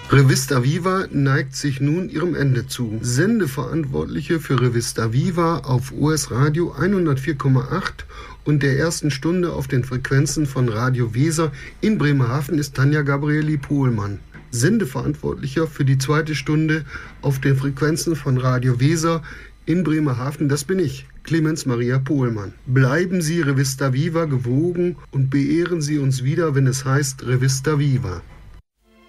Revista Viva neigt sich nun ihrem Ende zu. Sendeverantwortliche für Revista Viva auf OS Radio 104,8 und der ersten Stunde auf den Frequenzen von Radio Weser in Bremerhaven ist Tanja Gabrieli-Pohlmann. Sendeverantwortlicher für die zweite Stunde auf den Frequenzen von Radio Weser in Bremerhaven, das bin ich, Clemens Maria Pohlmann. Bleiben Sie Revista Viva gewogen und beehren Sie uns wieder, wenn es heißt Revista Viva.